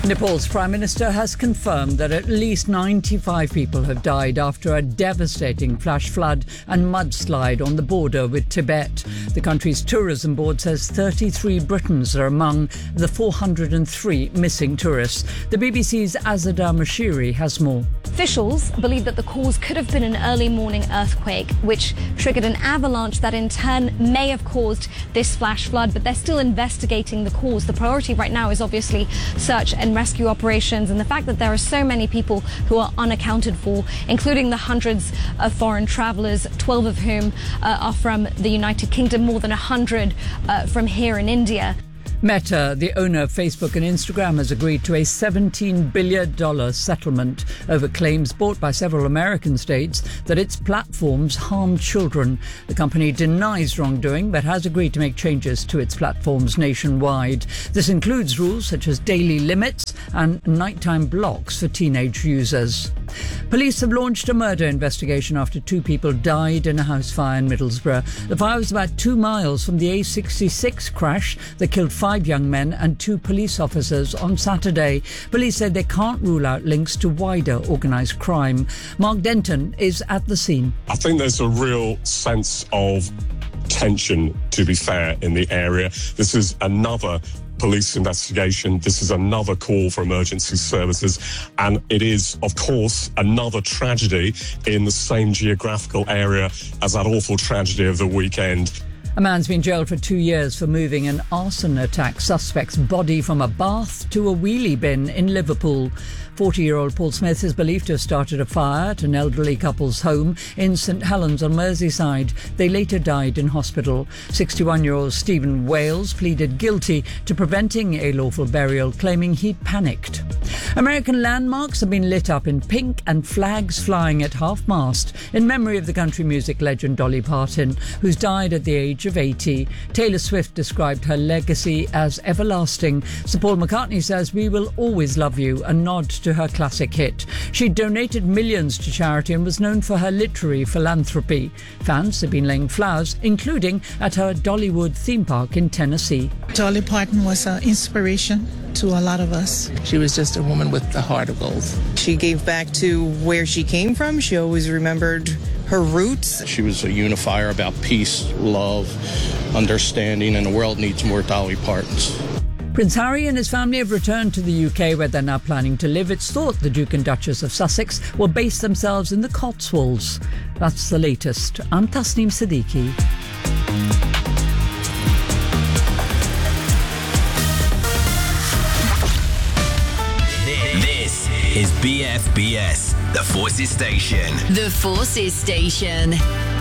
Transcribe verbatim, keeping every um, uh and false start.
Nepal's Prime Minister has confirmed that at least ninety-five people have died after a devastating flash flood and mudslide on the border with Tibet. The country's tourism board says thirty-three Britons are among the four hundred three missing tourists. The B B C's Azadeh Mashiri has more. Officials believe that the cause could have been an early morning earthquake, which triggered an avalanche that in turn may have caused this flash flood, but they're still investigating the cause. The priority right now is obviously search and rescue operations, and the fact that there are so many people who are unaccounted for, including the hundreds of foreign travellers, twelve of whom uh, are from the United Kingdom, more than one hundred uh, from here in India. Meta, the owner of Facebook and Instagram, has agreed to a seventeen billion dollars settlement over claims brought by several American states that its platforms harm children. The company denies wrongdoing but has agreed to make changes to its platforms nationwide. This includes rules such as daily limits and nighttime blocks for teenage users. Police have launched a murder investigation after two people died in a house fire in Middlesbrough. The fire was about two miles from the A sixty-six crash that killed five young men and two police officers on Saturday. Police said they can't rule out links to wider organised crime. Mark Denton is at the scene. I think there's a real sense of tension, to be fair, in the area. This is another police investigation. This is another call for emergency services, and it is, of course, another tragedy in the same geographical area as that awful tragedy of the weekend. A man's been jailed for two years for moving an arson attack suspect's body from a bath to a wheelie bin in Liverpool. forty-year-old Paul Smith is believed to have started a fire at an elderly couple's home in St Helens on Merseyside. They later died in hospital. sixty-one-year-old Stephen Wales pleaded guilty to preventing a lawful burial, claiming he'd panicked. American landmarks have been lit up in pink and flags flying at half-mast in memory of the country music legend Dolly Parton, who's died at the age of eighty. Taylor Swift described her legacy as everlasting. Sir Paul McCartney says, "We will always love you," a nod to her classic hit. She donated millions to charity and was known for her literary philanthropy. Fans have been laying flowers, including at her Dollywood theme park in Tennessee. Dolly Parton was an inspiration to a lot of us. She was just a woman with the heart of gold. She gave back to where she came from. She always remembered her roots. She was a unifier about peace, love, understanding, and the world needs more Dolly Partons. Prince Harry and his family have returned to the U K, where they're now planning to live. It's thought the Duke and Duchess of Sussex will base themselves in the Cotswolds. That's the latest. I'm Tasneem Siddiqui. This is B F B S, the Forces Station. The Forces Station.